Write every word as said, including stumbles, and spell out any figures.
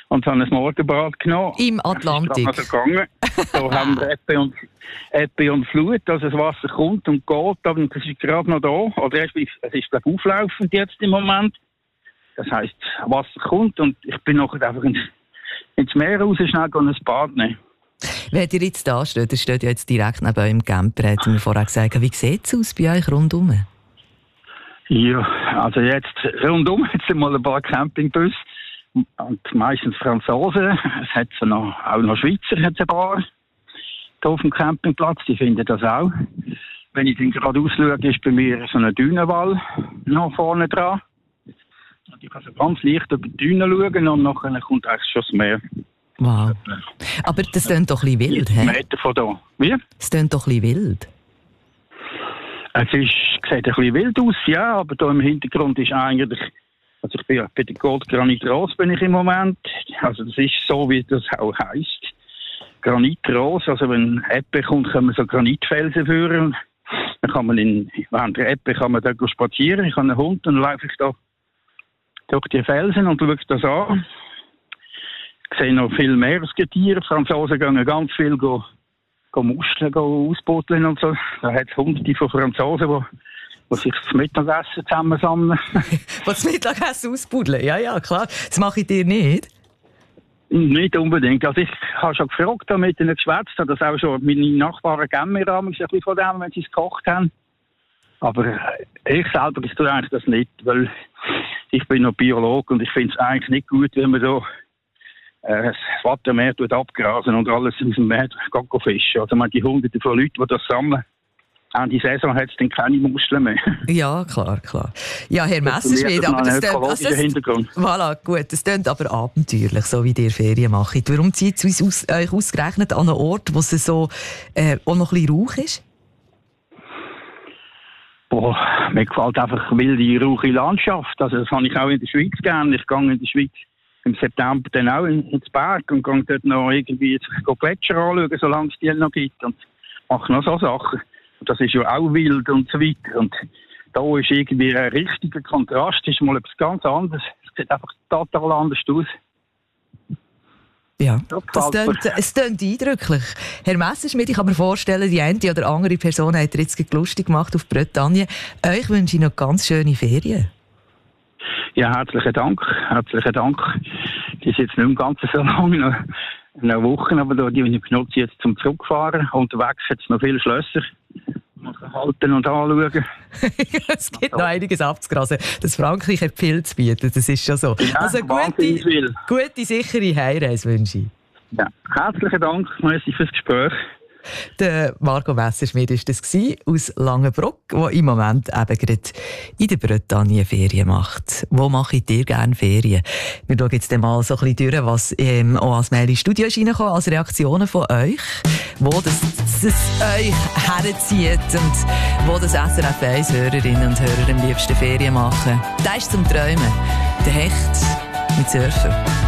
und habe ein Morgenbad genommen. Im Atlantik. Das ist gerade noch so gegangen. So haben wir Ebbe und, Ebbe und Flut, also das Wasser kommt und geht, aber das ist gerade noch da. Oder es ist, es ist glaube ich, auflaufend jetzt im Moment. Das heisst, Wasser kommt und ich bin nachher einfach ins, ins Meer raus, schnell ein Bad nehmen. Wenn ihr jetzt da steht, ihr steht ja jetzt direkt neben eurem Camper, hat mir vorher gesagt, wie sieht es aus bei euch rundum? Ja, also jetzt rundum hat es mal ein paar Campingbusse und meistens Franzosen. Es hat so noch, auch noch Schweizer hat es ein paar hier auf dem Campingplatz, die finden das auch. Wenn ich dann gerade ausschaue, ist bei mir so ein Dünenwall noch vorne dran. Und ich kann so ganz leicht über die Dünen schauen und nachher kommt eigentlich schon das Meer. Wow. Aber das klingt doch ein bisschen wild, hä? Meter von da. Wie? Das klingt doch ein bisschen wild. Es ist, sieht ein bisschen wild aus, ja, aber da im Hintergrund ist eigentlich, also ich bin ja bei der Goldgranitrose bin ich im Moment, also das ist so, wie das auch heisst. Granitrose, also wenn Ebbe kommt, können wir so Granitfelsen führen. Dann kann man in, während der Ebbe kann man da spazieren, ich habe einen Hund und dann laufe ich da durch die Felsen und schaue das an. Ich sehe noch viel Meeresgetiere. Die Franzosen gehen ganz viel go, go Muscheln go ausbuddeln und so. Da hat es hunderte von Franzosen, die, die sich das Mittagessen zusammensammeln. Die das Mittagessen ausbuddeln? Ja, ja, klar. Das mache ich dir nicht. Nicht unbedingt. Also ich habe schon gefragt, da mit ihnen geschwätzt, dass auch schon meine Nachbarn geben mir ein bisschen von dem, wenn sie es gekocht haben. Aber ich selber ich tue eigentlich das nicht, weil ich bin noch Biologe und ich finde es eigentlich nicht gut, wenn man so das Wattenmeer abgrasen und alles aus dem Meer fischen. Also man die Hunderte von Leuten, die das sammeln. An die Saison hat es dann keine Muscheln mehr. Ja, klar, klar. Ja, Herr Messerschmidt, aber das klingt... Also Hintergrund. Voilà, gut, das klingt aber abenteuerlich, so wie ihr Ferien macht. Warum zieht es aus, euch ausgerechnet an einen Ort, wo es so äh, auch noch ein bisschen Rauch ist? Boah, mir gefällt einfach wilde, rauche Landschaft. Also das habe ich auch in der Schweiz gerne. Ich gehe in der Schweiz im September dann auch ins Berg und gehe dort noch irgendwie Gletscher anschauen, solange es die noch gibt. Und mache noch so Sachen. Und das ist ja auch wild und so weiter. Und da ist irgendwie ein richtiger Kontrast. Das ist mal etwas ganz anderes. Es sieht einfach total anders aus. Ja, das klingt, es klingt eindrücklich. Herr Messerschmidt, ich kann mir vorstellen, die eine oder andere Person hat ihr jetzt lustig gemacht auf Bretagne. Euch wünsche ich noch ganz schöne Ferien. Ja, herzlichen Dank. Herzlichen Dank. Die ist jetzt nicht mehr ganz so lange, noch eine Woche, aber die benutze ich jetzt zum Zurückfahren. Unterwegs hat es noch viele Schlösser. Man kann halten und anschauen. Es gibt noch einiges abzugrasen. Das Frankreich hat viel zu bieten, das ist schon so. Ja, also gute, gute, sichere Heimreise wünsche ich. Ja, herzlichen Dank, merci fürs Gespräch. Der Marco Messerschmidt war das aus Langenbruck, der im Moment eben gerade in der Bretagne Ferien macht. Wo mache ich dir gerne Ferien? Wir schauen jetzt mal so ein bisschen durch, was ähm, auch als Mail ins Studio ist reingekommen, als Reaktionen von euch, wo das, das euch herzieht und wo das S R F eins Hörerinnen und Hörer am liebsten Ferien machen. Das ist zum Träumen. Der Hecht mit Surfen.